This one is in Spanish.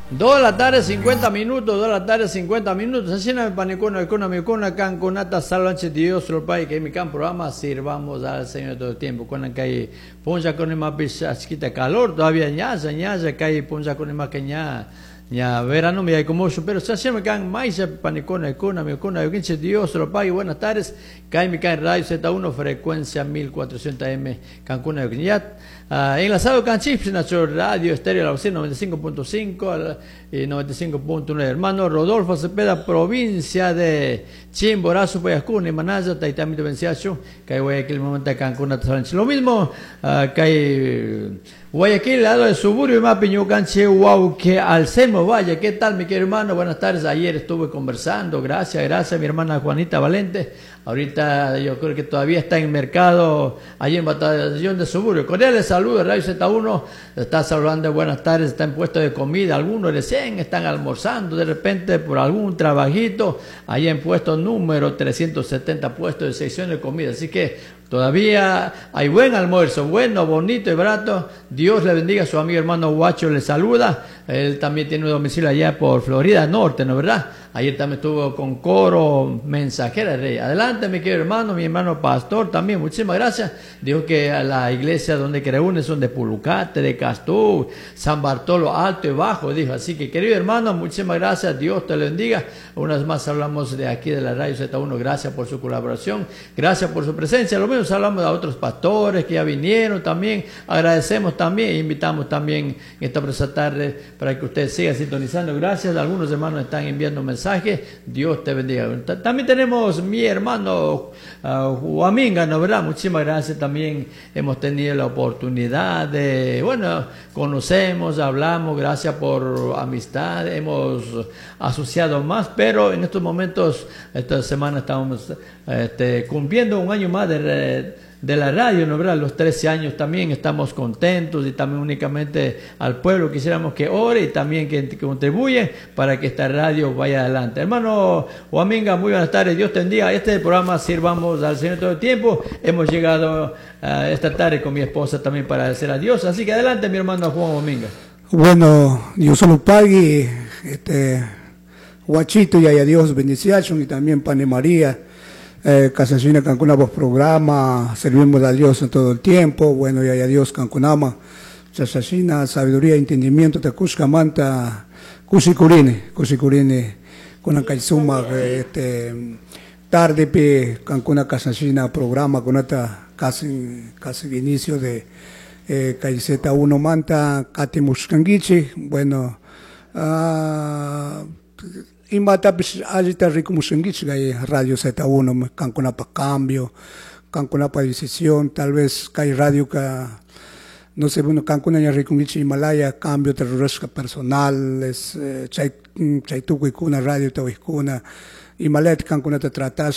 2 de la tarde, 50 minutos, 2 de la tarde, 50 minutos. Así no me panicona, mi cuna, can, conata, salvanche, Dios, lo pai, que mi can programa, sirvamos al Señor todo el tiempo. Cuando hay poncha con el más chiquita calor, todavía ñaza, que hay poncha con el más que ya verano me hay como pero se hace me can mais panicona, mi cuna, yo quince Dios, lo pai, buenas tardes. Cae mi can radio Z1, frecuencia 1400M, Cancún, enlazado con Chips, nuestro radio estéreo la 95.5 y 95.1. Hermano Rodolfo Cepeda, provincia de Chimborazo, Payascún, Manaya, Taitamito Venciacho, que hay Guayaquil, momento de Cancún, lo mismo que hay Guayaquil, lado del suburbio, más Piñucanche, wow, que Alcemo, vaya, ¿qué tal mi querido hermano? Buenas tardes, ayer estuve conversando, gracias, mi hermana Juanita Valente. Ahorita yo creo que todavía está en mercado, allí en Batallón de Suburbio. Cordiales saludos, Radio Z1, está saludando, buenas tardes, está en puesto de comida, algunos recién están almorzando de repente por algún trabajito, allí en puesto número 370, puesto de sección de comida, así que todavía hay buen almuerzo, bueno, bonito y barato. Dios le bendiga, su amigo hermano Guacho le saluda. Él también tiene un domicilio allá por Florida Norte, ¿no es verdad? Ayer también estuvo con coro Mensajera de Rey. Adelante, mi querido hermano, mi hermano pastor también, muchísimas gracias. Dijo que a la iglesia donde que reúne son de Pulucate, de Castú, San Bartolo, alto y bajo, dijo. Así que, querido hermano, muchísimas gracias, Dios te lo bendiga. Una vez más hablamos de aquí de la Radio Z1, gracias por su colaboración, gracias por su presencia. Lo mismo hablamos de otros pastores que ya vinieron también, agradecemos también, invitamos también esta tarde para que usted siga sintonizando. Gracias, algunos hermanos están enviando mensajes, Dios te bendiga. También tenemos mi hermano Huaminga, ¿no verdad? Muchísimas gracias, también hemos tenido la oportunidad de, bueno, conocemos, hablamos, gracias por amistad, hemos asociado más, pero en estos momentos, esta semana estamos cumpliendo un año más de la radio, ¿no verdad? Los 13 años también estamos contentos y también únicamente al pueblo quisiéramos que ore y también que contribuye para que esta radio vaya adelante. Hermano Huaminga, muy buenas tardes, Dios te bendiga. Este programa Sirvamos al Señor todo el tiempo. Hemos llegado esta tarde con mi esposa también para agradecer a Dios, así que adelante mi hermano Juan Huaminga. Bueno, Dios solo pague, Guachito y a Dios bendición y también Pane María. Casasina Cancún vos programa, servimos a Dios en todo el tiempo, bueno, y a Dios Cancunama, Casasina, sabiduría, entendimiento, te Cuscamanta, Cusikurine, con la Kaisuma, tarde, pe, Cancuna Casasina programa, con esta casi inicio de Kaiseta 1 Manta, Katimuskangichi, bueno, y mata agita rico musengich radio Z1 Cancuna para cambio, Cancuna para decisión, tal vez hay radio que no sé, bueno, Cancuna ya rico Himalaya, cambio terrorista personal, es chaytuco y cuna radio te Himalaya Cancuna te tratas